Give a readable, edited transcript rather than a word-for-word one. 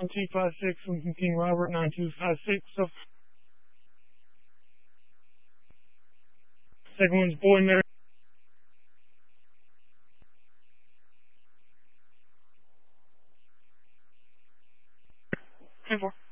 256 from King Robert 9256. So second one's Boy Mary. 24.